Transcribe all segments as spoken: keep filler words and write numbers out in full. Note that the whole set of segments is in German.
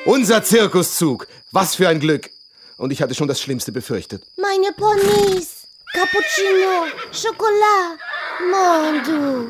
Unser Zirkuszug. Was für ein Glück. Und ich hatte schon das Schlimmste befürchtet. Meine Ponys. Cappuccino, Schokolade, Mondu.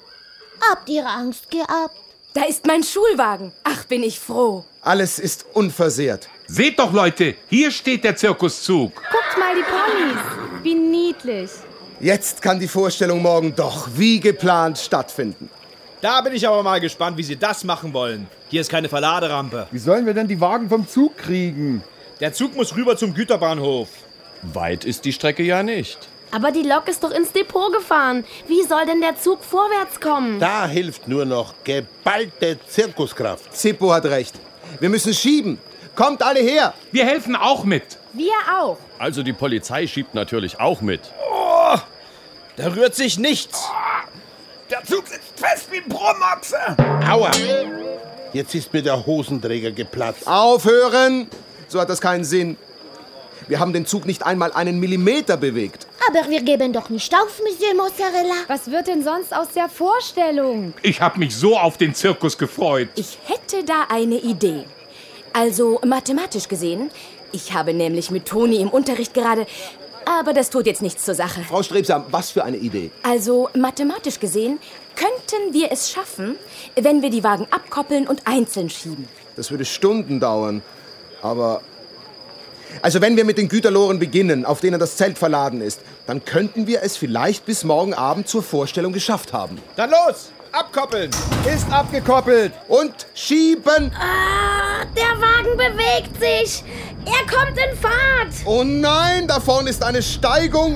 Habt ihr Angst gehabt? Da ist mein Schulwagen. Ach, bin ich froh. Alles ist unversehrt. Seht doch, Leute, hier steht der Zirkuszug. Guckt mal die Ponys. Wie niedlich. Jetzt kann die Vorstellung morgen doch wie geplant stattfinden. Da bin ich aber mal gespannt, wie Sie das machen wollen. Hier ist keine Verladerampe. Wie sollen wir denn die Wagen vom Zug kriegen? Der Zug muss rüber zum Güterbahnhof. Weit ist die Strecke ja nicht. Aber die Lok ist doch ins Depot gefahren. Wie soll denn der Zug vorwärts kommen? Da hilft nur noch geballte Zirkuskraft. Zippo hat recht. Wir müssen schieben. Kommt alle her. Wir helfen auch mit. Wir auch. Also die Polizei schiebt natürlich auch mit. Oh, da rührt sich nichts. Der Zug sitzt fest wie ein Promoxe. Aua. Jetzt ist mir der Hosenträger geplatzt. Aufhören. So hat das keinen Sinn. Wir haben den Zug nicht einmal einen Millimeter bewegt. Aber wir geben doch nicht auf, Monsieur Mozzarella. Was wird denn sonst aus der Vorstellung? Ich habe mich so auf den Zirkus gefreut. Ich hätte da eine Idee. Also mathematisch gesehen. Ich habe nämlich mit Toni im Unterricht gerade... Aber das tut jetzt nichts zur Sache. Frau Strebsam, was für eine Idee? Also mathematisch gesehen könnten wir es schaffen, wenn wir die Wagen abkoppeln und einzeln schieben. Das würde Stunden dauern. Aber... Also wenn wir mit den Güterloren beginnen, auf denen das Zelt verladen ist, dann könnten wir es vielleicht bis morgen Abend zur Vorstellung geschafft haben. Dann los! Abkoppeln! Ist abgekoppelt. Und schieben! Ah, der Wagen bewegt sich. Er kommt in Fahrt. Oh nein, da vorne ist eine Steigung.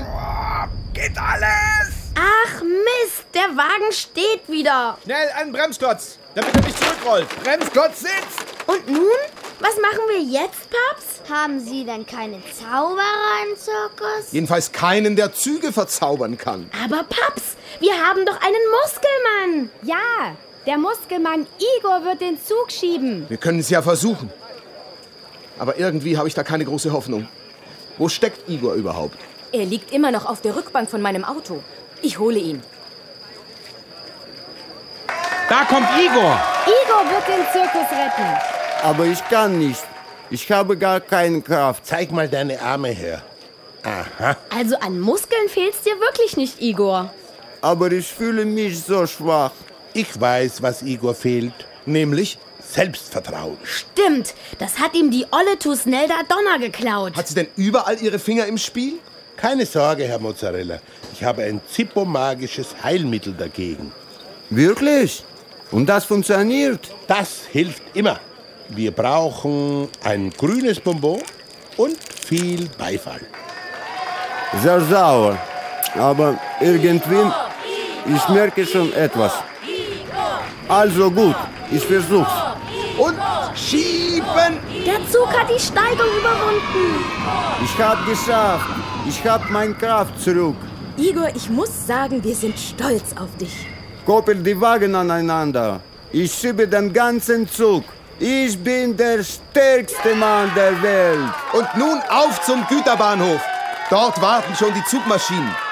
Geht alles! Ach Mist, der Wagen steht wieder. Schnell einen Bremsklotz, damit er nicht zurückrollt. Bremsklotz sitzt. Und nun? Was machen wir jetzt, Paps? Haben Sie denn keine Zauberer im Zirkus? Jedenfalls keinen, der Züge verzaubern kann. Aber Paps, wir haben doch einen Muskelmann. Ja, der Muskelmann Igor wird den Zug schieben. Wir können es ja versuchen. Aber irgendwie habe ich da keine große Hoffnung. Wo steckt Igor überhaupt? Er liegt immer noch auf der Rückbank von meinem Auto. Ich hole ihn. Da kommt Igor. Igor wird den Zirkus retten. Aber ich kann nicht. Ich habe gar keine Kraft. Zeig mal deine Arme her. Aha. Also an Muskeln fehlt's dir wirklich nicht, Igor. Aber ich fühle mich so schwach. Ich weiß, was Igor fehlt. Nämlich? Selbstvertrauen. Stimmt, das hat ihm die olle Tusnelda Donner geklaut. Hat sie denn überall ihre Finger im Spiel? Keine Sorge, Herr Mozzarella. Ich habe ein Zippo-magisches Heilmittel dagegen. Wirklich? Und das funktioniert? Das hilft immer. Wir brauchen ein grünes Bonbon und viel Beifall. Sehr sauer. Aber irgendwie, ich merke schon etwas. Also gut, ich versuch's. Und schieben! Der Zug hat die Steigung überwunden. Ich hab geschafft. Ich hab meine Kraft zurück. Igor, ich muss sagen, wir sind stolz auf dich. Koppel die Wagen aneinander. Ich schiebe den ganzen Zug. Ich bin der stärkste Mann der Welt. Und nun auf zum Güterbahnhof. Dort warten schon die Zugmaschinen.